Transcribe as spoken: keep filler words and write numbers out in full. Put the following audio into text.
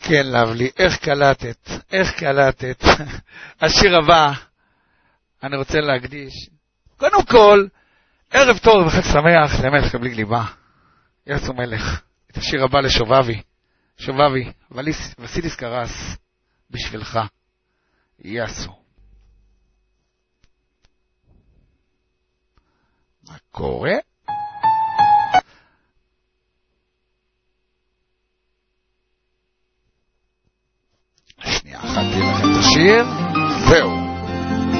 כן, לבלי, איך קלטת, איך קלטת. השיר הבא, אני רוצה להקדיש. קודם כל, ערב טוב וחג שמח למלך בלי גליבה. יעשו מלך. את השיר הבא לשובבי. שובבי, וסיליס קרס, בשבילך. יעשו. מה קורה? שנייה אחת לכם את השיר.